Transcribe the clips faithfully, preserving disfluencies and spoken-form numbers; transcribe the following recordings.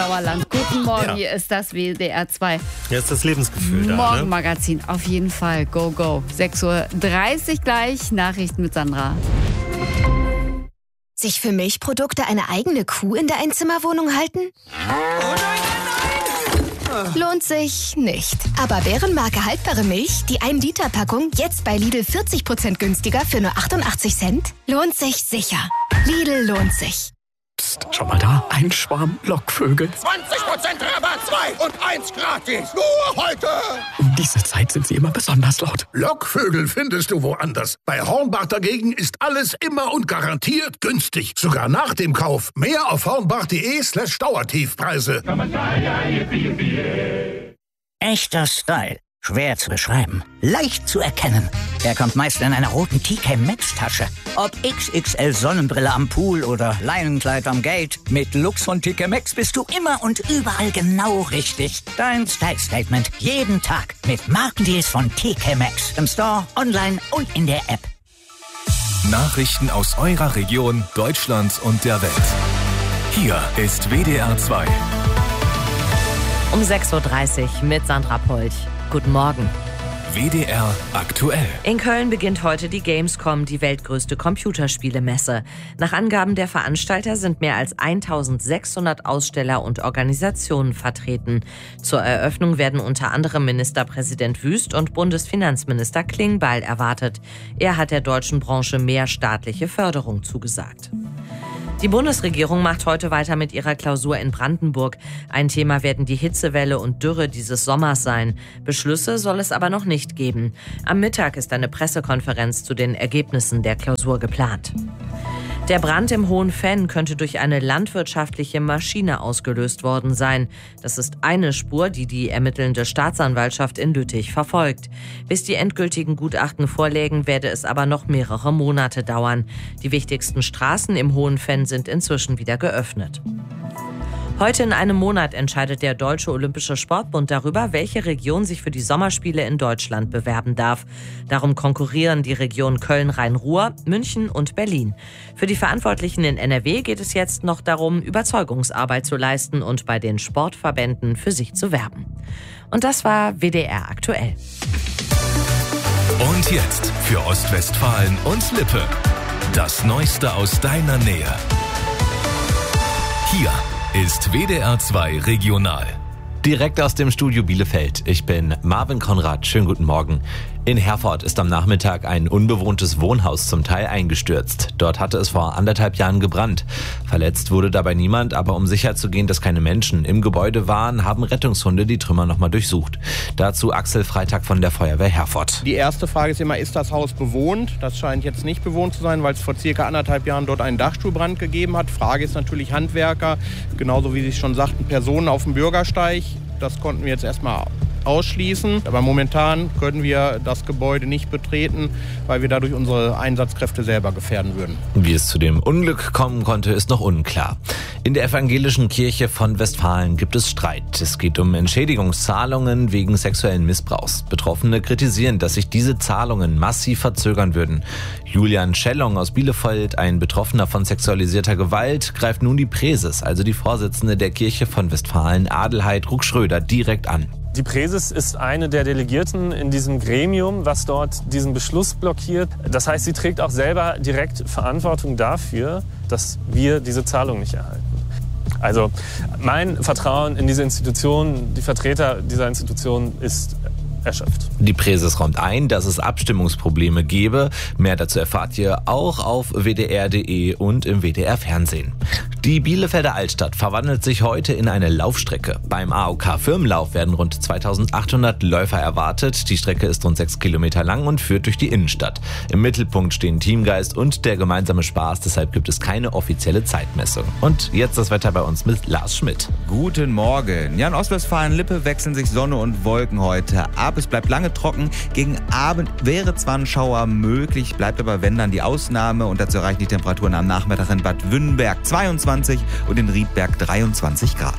Sauerland. Guten Morgen, Ja. hier ist das W D R zwei. Jetzt das Lebensgefühl da, ne? Morgenmagazin, auf jeden Fall. Go, go. sechs Uhr dreißig gleich, Nachrichten mit Sandra. Sich für Milchprodukte eine eigene Kuh in der Einzimmerwohnung halten? Lohnt sich nicht. Aber Bärenmarke haltbare Milch, die ein Liter Packung, jetzt bei Lidl vierzig Prozent günstiger für nur achtundachtzig Cent? Lohnt sich sicher. Lidl lohnt sich. Psst, schau mal da, ein Schwarm Lockvögel. zwanzig Prozent Rabatt, zwei und eins gratis. Nur heute. Um diese Zeit sind sie immer besonders laut. Lockvögel findest du woanders. Bei Hornbach dagegen ist alles immer und garantiert günstig. Sogar nach dem Kauf. Mehr auf hornbach.de slash Dauertiefpreise. Echter Style. Schwer zu beschreiben. Leicht zu erkennen. Er kommt meist in einer roten T K Maxx Tasche. Ob X X L Sonnenbrille am Pool oder Leinenkleid am Gate. Mit Lux von T K Maxx bist du immer und überall genau richtig. Dein Style Statement. Jeden Tag. Mit Markendeals von T K Maxx. Im Store, online und in der App. Nachrichten aus eurer Region, Deutschlands und der Welt. Hier ist W D R zwei. Um sechs Uhr dreißig mit Sandra Polch. Guten Morgen. W D R aktuell. In Köln beginnt heute die Gamescom, die weltgrößte Computerspielemesse. Nach Angaben der Veranstalter sind mehr als eintausendsechshundert Aussteller und Organisationen vertreten. Zur Eröffnung werden unter anderem Ministerpräsident Wüst und Bundesfinanzminister Klingbeil erwartet. Er hat der deutschen Branche mehr staatliche Förderung zugesagt. Die Bundesregierung macht heute weiter mit ihrer Klausur in Brandenburg. Ein Thema werden die Hitzewelle und Dürre dieses Sommers sein. Beschlüsse soll es aber noch nicht geben. Am Mittag ist eine Pressekonferenz zu den Ergebnissen der Klausur geplant. Der Brand im Hohen Venn könnte durch eine landwirtschaftliche Maschine ausgelöst worden sein. Das ist eine Spur, die die ermittelnde Staatsanwaltschaft in Lüttich verfolgt. Bis die endgültigen Gutachten vorlägen, werde es aber noch mehrere Monate dauern. Die wichtigsten Straßen im Hohen Venn sind inzwischen wieder geöffnet. Heute in einem Monat entscheidet der Deutsche Olympische Sportbund darüber, welche Region sich für die Sommerspiele in Deutschland bewerben darf. Darum konkurrieren die Regionen Köln-Rhein-Ruhr, München und Berlin. Für die Verantwortlichen in N R W geht es jetzt noch darum, Überzeugungsarbeit zu leisten und bei den Sportverbänden für sich zu werben. Und das war W D R aktuell. Und jetzt für Ostwestfalen und Lippe. Das Neueste aus deiner Nähe. Hier ist W D R zwei Regional. Direkt aus dem Studio Bielefeld. Ich bin Marvin Konrad. Schönen guten Morgen. In Herford ist am Nachmittag ein unbewohntes Wohnhaus zum Teil eingestürzt. Dort hatte es vor anderthalb Jahren gebrannt. Verletzt wurde dabei niemand, aber um sicherzugehen, dass keine Menschen im Gebäude waren, haben Rettungshunde die Trümmer nochmal durchsucht. Dazu Axel Freitag von der Feuerwehr Herford. Die erste Frage ist immer, ist das Haus bewohnt? Das scheint jetzt nicht bewohnt zu sein, weil es vor circa anderthalb Jahren dort einen Dachstuhlbrand gegeben hat. Frage ist natürlich Handwerker, genauso wie Sie schon sagten, Personen auf dem Bürgersteig. Das konnten wir jetzt erstmal ausschließen. Aber momentan können wir das Gebäude nicht betreten, weil wir dadurch unsere Einsatzkräfte selber gefährden würden. Wie es zu dem Unglück kommen konnte, ist noch unklar. In der evangelischen Kirche von Westfalen gibt es Streit. Es geht um Entschädigungszahlungen wegen sexuellen Missbrauchs. Betroffene kritisieren, dass sich diese Zahlungen massiv verzögern würden. Julian Schellong aus Bielefeld, ein Betroffener von sexualisierter Gewalt, greift nun die Präses, also die Vorsitzende der Kirche von Westfalen, Adelheid Ruck-Schröder, direkt an. Die Präses ist eine der Delegierten in diesem Gremium, was dort diesen Beschluss blockiert. Das heißt, sie trägt auch selber direkt Verantwortung dafür, dass wir diese Zahlung nicht erhalten. Also mein Vertrauen in diese Institution, die Vertreter dieser Institution ist erschöpft. Die Präses räumt ein, dass es Abstimmungsprobleme gebe. Mehr dazu erfahrt ihr auch auf w d r punkt d e und im W D R Fernsehen. Die Bielefelder Altstadt verwandelt sich heute in eine Laufstrecke. Beim A O K-Firmenlauf werden rund zweitausendachthundert Läufer erwartet. Die Strecke ist rund sechs Kilometer lang und führt durch die Innenstadt. Im Mittelpunkt stehen Teamgeist und der gemeinsame Spaß. Deshalb gibt es keine offizielle Zeitmessung. Und jetzt das Wetter bei uns mit Lars Schmidt. Guten Morgen. Ja, in Ostwestfalen-Lippe wechseln sich Sonne und Wolken heute ab. Es bleibt lange trocken. Gegen Abend wäre zwar ein Schauer möglich, bleibt aber wenn dann die Ausnahme. Und dazu erreichen die Temperaturen am Nachmittag in Bad Wünnenberg zweiundzwanzig und in Riedberg dreiundzwanzig Grad.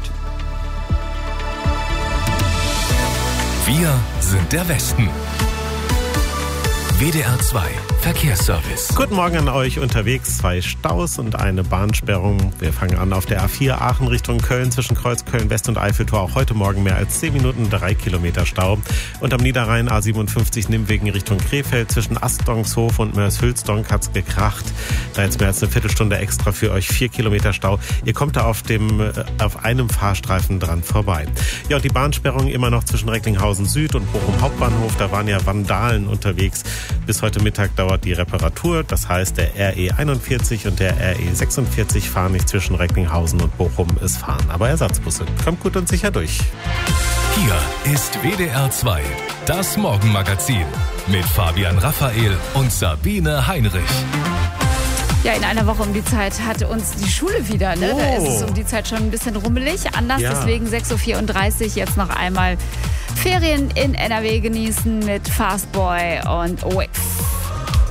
Wir sind der Westen. W D R zwei Verkehrsservice. Guten Morgen an euch. Unterwegs zwei Staus und eine Bahnsperrung. Wir fangen an auf der A vier Aachen Richtung Köln zwischen Kreuz Köln-West und Eiffeltor. Auch heute Morgen mehr als zehn Minuten, drei Kilometer Stau. Und am Niederrhein A siebenundfünfzig Nimwegen Richtung Krefeld zwischen Astdongshof und Mörs-Hülsdonk hat's gekracht. Da jetzt mehr als eine Viertelstunde extra für euch, vier Kilometer Stau. Ihr kommt da auf dem äh, auf einem Fahrstreifen dran vorbei. Ja, und die Bahnsperrung immer noch zwischen Recklinghausen Süd und Bochum Hauptbahnhof. Da waren ja Vandalen unterwegs. Bis heute Mittag dauert die Reparatur. Das heißt, der R E einundvierzig und der R E sechsundvierzig fahren nicht zwischen Recklinghausen und Bochum. Es fahren aber Ersatzbusse. Kommt gut und sicher durch. Hier ist W D R zwei, das Morgenmagazin mit Fabian Raphael und Sabine Heinrich. Ja, in einer Woche um die Zeit hat uns die Schule wieder. Ne? Oh. Da ist es um die Zeit schon ein bisschen rummelig. Anders, Ja. deswegen sechs Uhr vierunddreißig jetzt noch einmal Ferien in N R W genießen mit Fastboy und Wave.